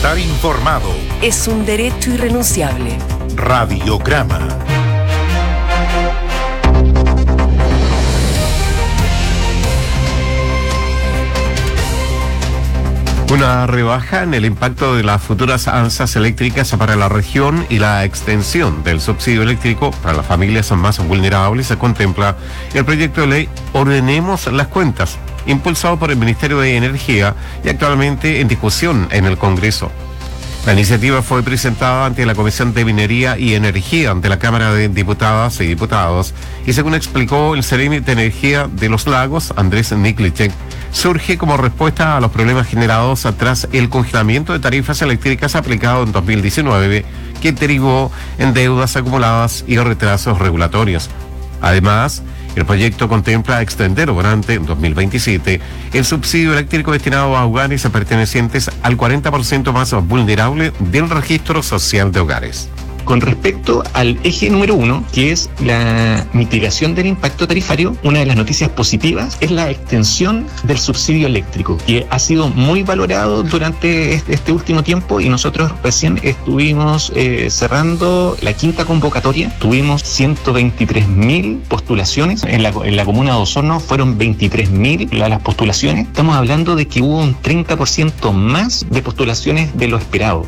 Estar informado es un derecho irrenunciable. Radiograma. Una rebaja en el impacto de las futuras alzas eléctricas para la región y la extensión del subsidio eléctrico para las familias más vulnerables se contempla el proyecto de ley Ordenemos las Cuentas, impulsado por el Ministerio de Energía y actualmente en discusión en el Congreso. La iniciativa fue presentada ante la Comisión de Minería y Energía ante la Cámara de Diputadas y Diputados y según explicó el Ceremi de Energía de los Lagos, Andrés Niklicek, surge como respuesta a los problemas generados tras el congelamiento de tarifas eléctricas aplicado en 2019, que derivó en deudas acumuladas y retrasos regulatorios. Además, el proyecto contempla extender durante 2027 el subsidio eléctrico destinado a hogares pertenecientes al 40% más vulnerable del registro social de hogares. Con respecto al eje número 1, que es la mitigación del impacto tarifario, una de las noticias positivas es la extensión del subsidio eléctrico, que ha sido muy valorado durante este último tiempo y nosotros recién estuvimos cerrando la quinta convocatoria. Tuvimos 123.000 postulaciones. En la comuna de Osorno fueron 23.000 las postulaciones. Estamos hablando de que hubo un 30% más de postulaciones de lo esperado.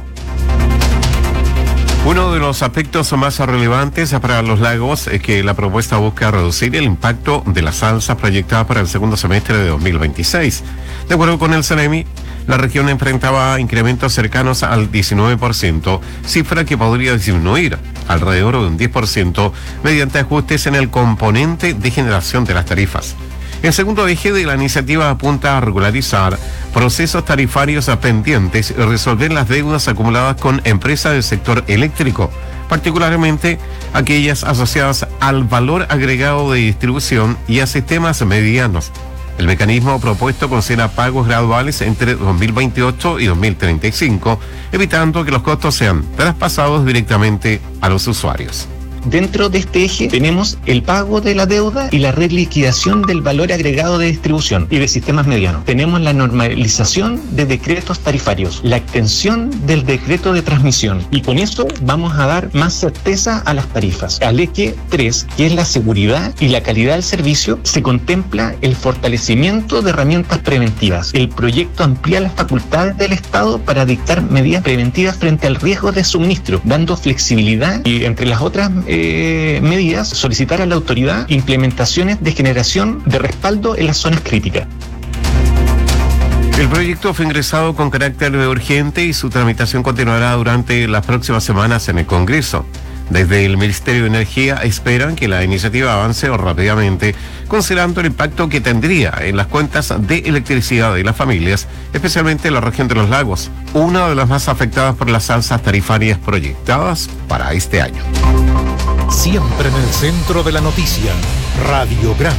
Uno de los aspectos más relevantes para los lagos es que la propuesta busca reducir el impacto de las alzas proyectadas para el segundo semestre de 2026. De acuerdo con el CENEMI, la región enfrentaba incrementos cercanos al 19%, cifra que podría disminuir alrededor de un 10% mediante ajustes en el componente de generación de las tarifas. El segundo eje de la iniciativa apunta a regularizar procesos tarifarios pendientes y resolver las deudas acumuladas con empresas del sector eléctrico, particularmente aquellas asociadas al valor agregado de distribución y a sistemas medianos. El mecanismo propuesto considera pagos graduales entre 2028 y 2035, evitando que los costos sean traspasados directamente a los usuarios. Dentro de este eje tenemos el pago de la deuda y la reliquidación del valor agregado de distribución y de sistemas medianos. Tenemos la normalización de decretos tarifarios, la extensión del decreto de transmisión y con eso vamos a dar más certeza a las tarifas. Al eje 3, que es la seguridad y la calidad del servicio, se contempla el fortalecimiento de herramientas preventivas. El proyecto amplía las facultades del Estado para dictar medidas preventivas frente al riesgo de suministro, dando flexibilidad y entre las otras medidas, solicitar a la autoridad implementaciones de generación de respaldo en las zonas críticas. El proyecto fue ingresado con carácter urgente y su tramitación continuará durante las próximas semanas en el Congreso. Desde el Ministerio de Energía esperan que la iniciativa avance rápidamente, considerando el impacto que tendría en las cuentas de electricidad de las familias, especialmente en la región de los lagos, una de las más afectadas por las alzas tarifarias proyectadas para este año. Siempre en el centro de la noticia. Radiograma.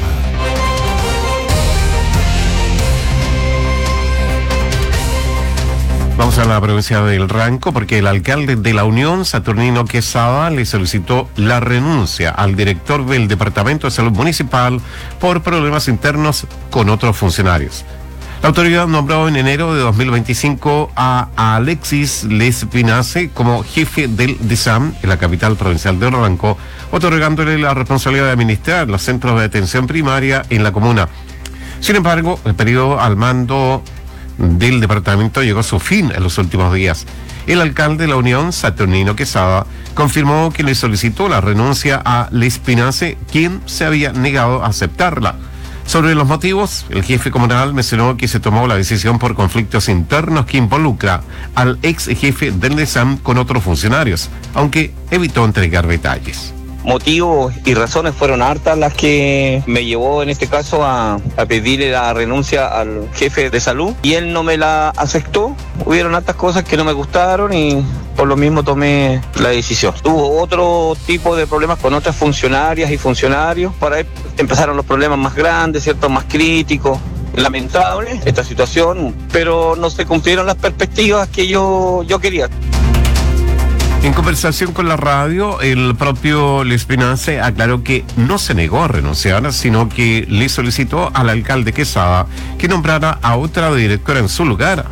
Vamos a la provincia del Ranco porque el alcalde de La Unión, Saturnino Quesada, le solicitó la renuncia al director del Departamento de Salud Municipal por problemas internos con otros funcionarios. La autoridad nombró en enero de 2025 a Alexis Lespinace como jefe del DESAM en la capital provincial de Ranco, otorgándole la responsabilidad de administrar los centros de atención primaria en la comuna. Sin embargo, el periodo al mando del departamento llegó a su fin en los últimos días. El alcalde de La Unión, Saturnino Quesada, confirmó que le solicitó la renuncia a Lespinace, quien se había negado a aceptarla. Sobre los motivos, el jefe comunal mencionó que se tomó la decisión por conflictos internos que involucra al ex jefe del DESAM con otros funcionarios, aunque evitó entregar detalles. Motivos y razones fueron hartas las que me llevó en este caso a pedirle la renuncia al jefe de salud y él no me la aceptó. Hubieron hartas cosas que no me gustaron y por lo mismo tomé la decisión. Hubo otro tipo de problemas con otras funcionarias y funcionarios, para ahí empezaron los problemas más grandes, ¿cierto? Más críticos. Lamentable esta situación, pero no se cumplieron las perspectivas que yo quería. En conversación con la radio, el propio Lespinace aclaró que no se negó a renunciar, sino que le solicitó al alcalde Quesada que nombrara a otra directora en su lugar,